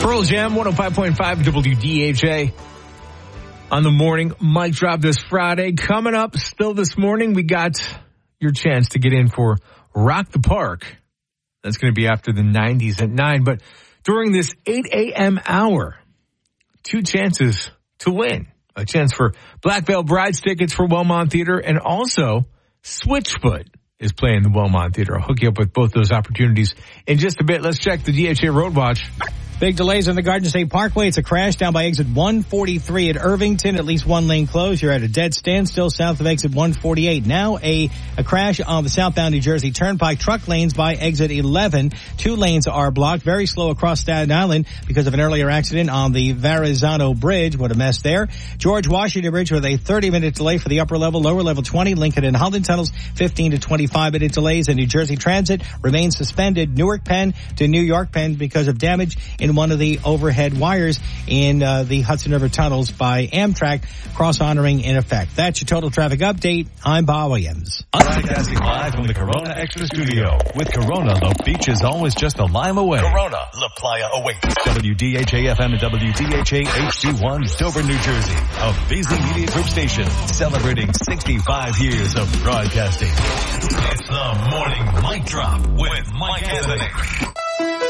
Pearl Jam 105.5 WDHA on the morning mic drop this Friday. Coming up still this morning, we got your chance to get in for Rock the Park. That's going to be after the 90s at 9. But during this 8 a.m. hour, 2 chances to win. A chance for Black Veil Brides tickets for Wellmont Theater, and also Switchfoot is playing the Wellmont Theater. I'll hook you up with both those opportunities in just a bit. Let's check the DHA Road Watch. Big delays on the Garden State Parkway. It's a crash down by exit 143 at Irvington. At least one lane closed. You're at a dead standstill south of exit 148. Now a crash on the southbound New Jersey Turnpike. Truck lanes by exit 11. 2 lanes are blocked. Very slow across Staten Island because of an earlier accident on the Verrazano Bridge. What a mess there. George Washington Bridge with a 30-minute delay for the upper level. Lower level 20. Lincoln and Holland tunnels 15 to 25-minute delays. And New Jersey Transit remains suspended. Newark Penn to New York Penn because of damage in one of the overhead wires in the Hudson River tunnels by Amtrak. Cross-honoring in effect. That's your total traffic update. I'm Bob Williams. Broadcasting live from the Corona Extra Studio. With Corona, the beach is always just a lime away. Corona, La Playa awaits. WDHA-FM and WDHA HD1, Dover, New Jersey. A Beasley Media Group station celebrating 65 years of broadcasting. It's the Morning Mic Drop with Mike Anthony.